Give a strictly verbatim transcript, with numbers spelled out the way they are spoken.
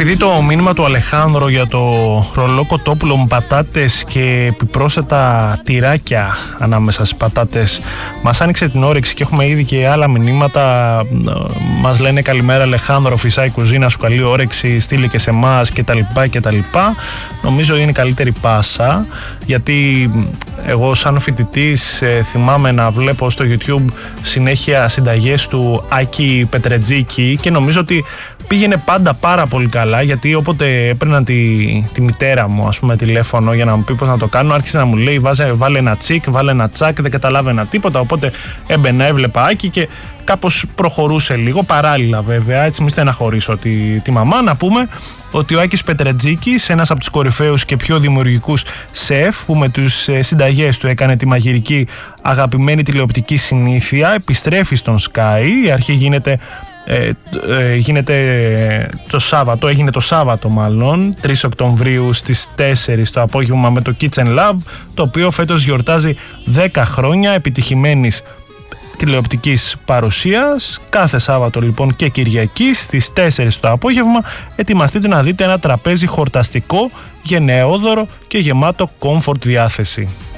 Επειδή το μήνυμα του Αλεχάνδρο για το ρολό κοτόπουλο με πατάτες και επιπρόσθετα τυράκια ανάμεσα στις πατάτες μας άνοιξε την όρεξη και έχουμε ήδη και άλλα μηνύματα. Μας λένε καλημέρα Αλεχάνδρο, φυσάει η κουζίνα σου, καλή όρεξη, στείλει και σε εμάς κτλ. κτλ. Νομίζω είναι η καλύτερη πάσα, γιατί εγώ σαν φοιτητής ε, θυμάμαι να βλέπω στο YouTube συνέχεια συνταγές του Άκη Πετρετζίκη και νομίζω ότι πήγαινε πάντα πάρα πολύ καλά, γιατί όποτε έπαιρνα τη, τη μητέρα μου ας πούμε τηλέφωνο για να μου πει πώς να το κάνω, άρχισε να μου λέει βάζε, βάλε ένα τσικ, βάλε ένα τσακ, δεν καταλάβαινα τίποτα, οπότε έμπαινα, έβλεπα Άκη και κάπως προχωρούσε λίγο, παράλληλα βέβαια, έτσι μη στεναχωρήσω τη, τη μαμά. Να πούμε ότι ο Άκης Πετρετζίκης, ένας από τους κορυφαίους και πιο δημιουργικούς σεφ που με τους συνταγές του έκανε τη μαγειρική αγαπημένη τηλεοπτική συνήθεια, επιστρέφει στον Sky. Η αρχή γίνεται, ε, ε, γίνεται το Σάββατο, έγινε το Σάββατο μάλλον, τρεις Οκτωβρίου στις τέσσερις το απόγευμα με το Kitchen Lab, το οποίο φέτος γιορτάζει δέκα χρόνια επιτυχημένης τηλεοπτικής παρουσίας. Κάθε Σάββατο λοιπόν και Κυριακή στις τέσσερις το απόγευμα ετοιμαστείτε να δείτε ένα τραπέζι χορταστικό, γενναιόδωρο και γεμάτο comfort διάθεση.